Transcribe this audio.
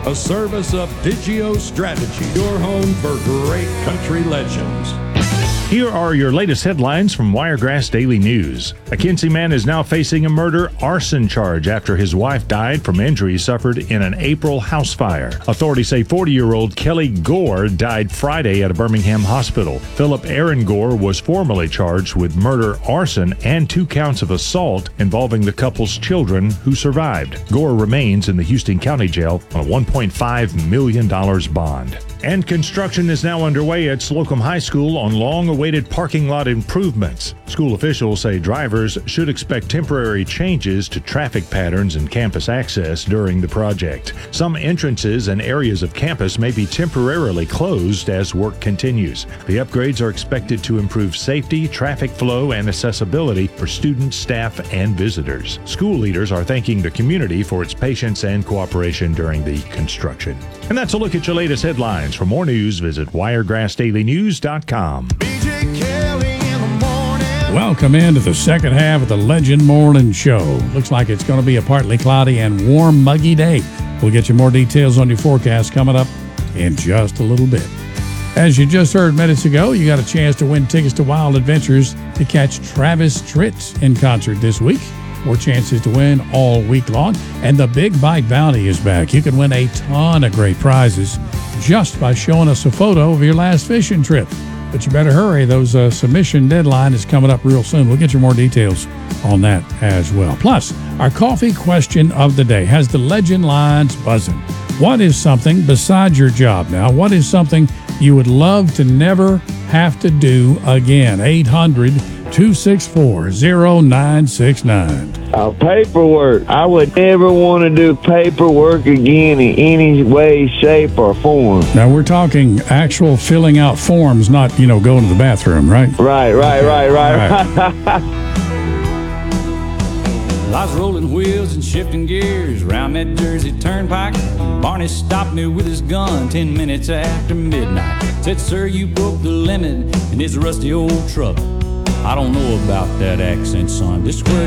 a service of Digio Strategy, your home for great country legends. Here are your latest headlines from Wiregrass Daily News. A Kinsey man is now facing a murder arson charge after his wife died from injuries suffered in an April house fire. Authorities say 40-year-old Kelly Gore died Friday at a Birmingham hospital. Philip Aaron Gore was formally charged with murder, arson, and 2 counts of assault involving the couple's children who survived. Gore remains in the Houston County Jail on a $1.5 million bond. And construction is now underway at Slocum High School on long-awaited parking lot improvements. School officials say drivers should expect temporary changes to traffic patterns and campus access during the project. Some entrances and areas of campus may be temporarily closed as work continues. The upgrades are expected to improve safety, traffic flow, and accessibility for students, staff, and visitors. School leaders are thanking the community for its patience and cooperation during the construction. And that's a look at your latest headlines. For more news, visit WiregrassDailyNews.com. Welcome into the second half of the Legend Morning Show. Looks like it's going to be a partly cloudy and warm, muggy day. We'll get you more details on your forecast coming up in just a little bit. As you just heard minutes ago, you got a chance to win tickets to Wild Adventures to catch Travis Tritt in concert this week. 4 chances to win all week long. And the Big Bite Bounty is back. You can win a ton of great prizes just by showing us a photo of your last fishing trip. But you better hurry. Those submission deadline is coming up real soon. We'll get you more details on that as well. Plus, our coffee question of the day has the legend lines buzzing. What is something besides your job now? What is something you would love to never have to do again? 800-264-0969. Paperwork. I would never want to do paperwork again in any way, shape, or form. Now, we're talking actual filling out forms, not, going to the bathroom, right? Right. I was rolling wheels and shifting gears around that Jersey turnpike. Barney stopped me with his gun 10 minutes after midnight. Said, "Sir, you broke the limit in this rusty old truck." I don't know about that accent, son. This square